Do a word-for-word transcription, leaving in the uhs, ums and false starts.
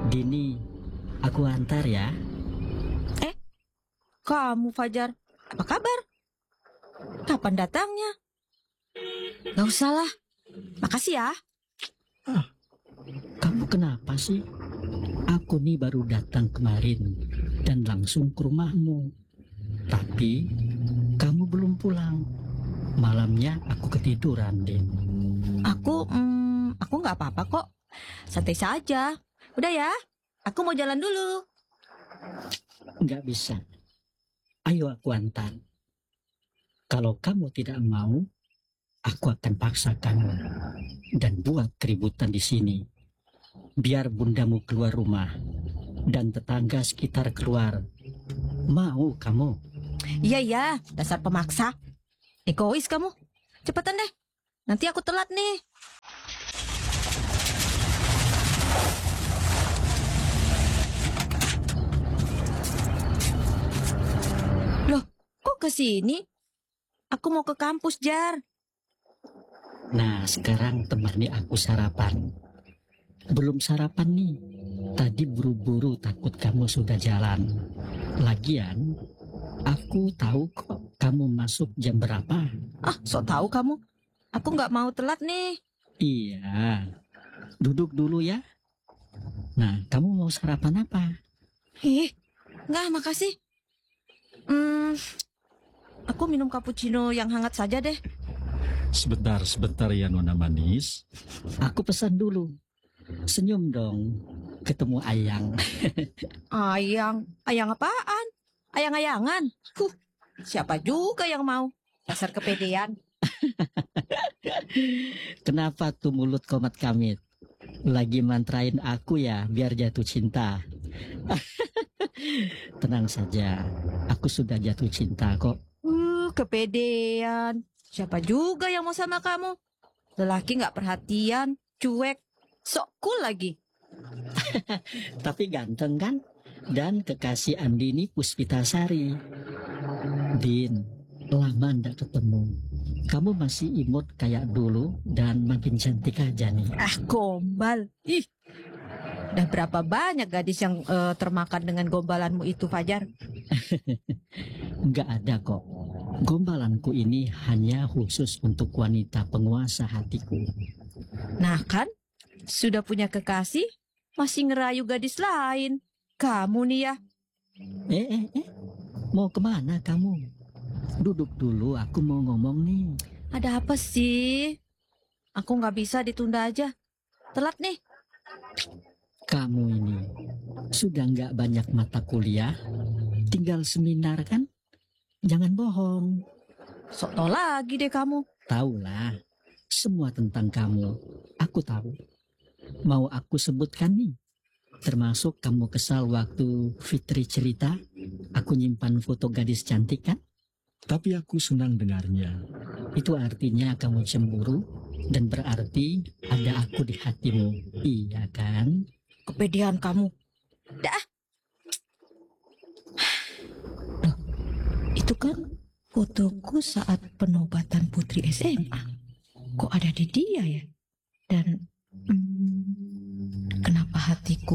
Dini, aku antar ya. Eh, kamu Fajar, apa kabar? Kapan datangnya? Gak usah lah, makasih ya. Ah, kamu kenapa sih? Aku nih baru datang kemarin dan langsung ke rumahmu. Tapi kamu belum pulang. Malamnya aku ketiduran, Din. Aku, hmm, aku gak apa-apa kok. Santai saja. Udah ya, aku mau jalan dulu. Nggak bisa. Ayo aku antar. Kalau kamu tidak mau, aku akan paksa kamu dan buat keributan di sini. Biar bundamu keluar rumah dan tetangga sekitar keluar. Mau kamu? Iya ya, dasar pemaksa. Egois kamu. Cepetan deh, nanti aku telat nih. Loh, kok ke sini? Aku mau ke kampus, Jar. Nah, sekarang temani aku sarapan. Belum sarapan nih. Tadi buru-buru takut kamu sudah jalan. Lagian, aku tahu kok kamu masuk jam berapa. Ah, sok tahu kamu. Aku nggak mau telat nih. Iya, duduk dulu ya. Nah, kamu mau sarapan apa? Ih, nggak, makasih. Hmm, aku minum cappuccino yang hangat saja deh. Sebentar, sebentar ya Nona Manis. Aku pesan dulu. Senyum dong, ketemu Ayang. Ayang, ayang apaan? Ayang-ayangan. Huh, siapa juga yang mau? Dasar kepedean. Kenapa tuh mulut komat kamit? Lagi mantrain aku ya, biar jatuh cinta. Tenang saja, aku sudah jatuh cinta kok. Uh, kepedean. Siapa juga yang mau sama kamu? Lelaki nggak perhatian, cuek, sok cool lagi. Tapi ganteng kan? Dan kekasih Andini Puspitasari. Din, lama ndak ketemu. Kamu masih imut kayak dulu dan makin cantik aja nih. Ah, gombal. Ih, udah berapa banyak gadis yang eh, termakan dengan gombalanmu itu, Fajar? Nggak ada kok. Gombalanku ini hanya khusus untuk wanita penguasa hatiku. Nah kan, sudah punya kekasih, masih ngerayu gadis lain. Kamu nih ya. Eh, eh, eh. Mau kemana kamu? Duduk dulu, aku mau ngomong nih. Ada apa sih? Aku nggak bisa ditunda aja. Telat nih. Kamu ini sudah nggak banyak mata kuliah, tinggal seminar kan? Jangan bohong. Sok tau lagi deh kamu. Tahulah, semua tentang kamu. Aku tahu. Mau aku sebutkan nih? Termasuk kamu kesal waktu Fitri cerita, aku nyimpan foto gadis cantik kan? Tapi aku senang dengarnya. Itu artinya kamu cemburu dan berarti ada aku di hatimu. Iya kan? Kepedean kamu. Dah. Loh, itu kan fotoku saat penobatan Putri S M A. Kok ada di dia ya? Dan hmm, kenapa hatiku